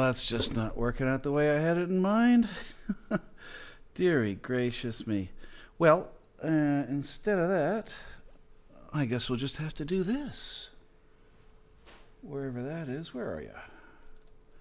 that's just not working out the way I had it in mind. Deary gracious me. Well, instead of that, I guess we'll just have to do this. Wherever that is, where are you?